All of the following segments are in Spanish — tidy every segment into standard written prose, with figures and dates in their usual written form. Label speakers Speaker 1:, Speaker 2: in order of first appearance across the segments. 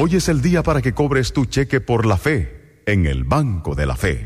Speaker 1: Hoy es el día para que cobres tu cheque por la fe en el Banco de la Fe.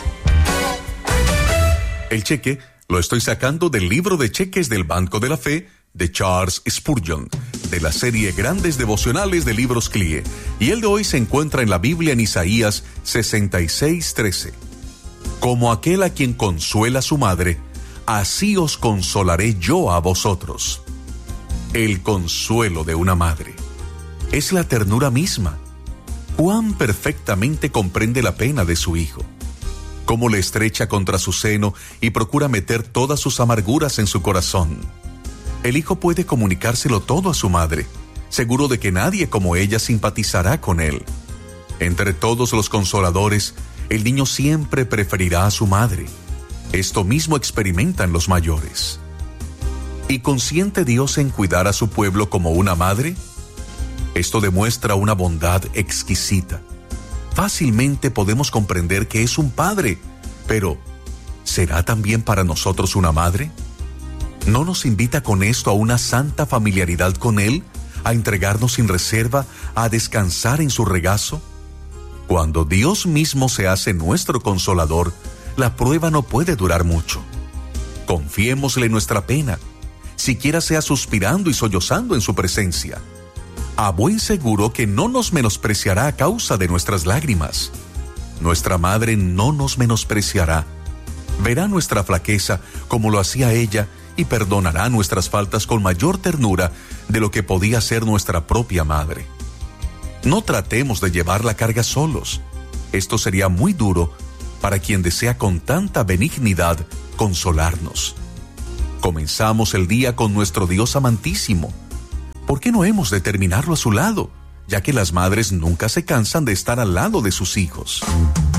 Speaker 2: El cheque lo estoy sacando del libro de cheques del Banco de la Fe de Charles Spurgeon, de la serie Grandes Devocionales de Libros CLIE, y el de hoy se encuentra en la Biblia en Isaías 66:13. Como aquel a quien consuela su madre, así os consolaré yo a vosotros. El consuelo de una madre es la ternura misma. Cuán perfectamente comprende la pena de su hijo, cómo le estrecha contra su seno y procura meter todas sus amarguras en su corazón. El hijo puede comunicárselo todo a su madre, seguro de que nadie como ella simpatizará con él. Entre todos los consoladores, el niño siempre preferirá a su madre. Esto mismo experimentan los mayores. ¿Y consiente Dios en cuidar a su pueblo como una madre? Esto demuestra una bondad exquisita. Fácilmente podemos comprender que es un padre, pero ¿será también para nosotros una madre? ¿No nos invita con esto a una santa familiaridad con Él, a entregarnos sin reserva, a descansar en su regazo? Cuando Dios mismo se hace nuestro consolador, la prueba no puede durar mucho. Confiémosle nuestra pena, siquiera sea suspirando y sollozando en su presencia. A buen seguro que no nos menospreciará a causa de nuestras lágrimas. Nuestra madre no nos menospreciará. Verá nuestra flaqueza como lo hacía ella y perdonará nuestras faltas con mayor ternura de lo que podía ser nuestra propia madre. No tratemos de llevar la carga solos. Esto sería muy duro para quien desea con tanta benignidad consolarnos. Comenzamos el día con nuestro Dios amantísimo. ¿Por qué no hemos de terminarlo a su lado, ya que las madres nunca se cansan de estar al lado de sus hijos?